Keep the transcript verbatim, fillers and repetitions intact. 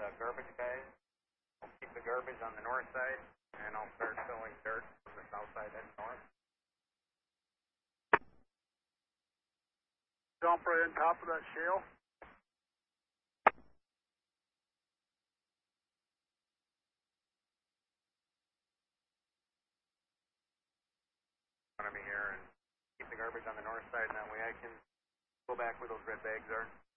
the garbage guys. I'll keep the garbage on the north side, and I'll start filling dirt from the south side heading north. Dump right on top of that shale. Front of me here, and keep the garbage on the north side, and that way I can go back where those red bags are.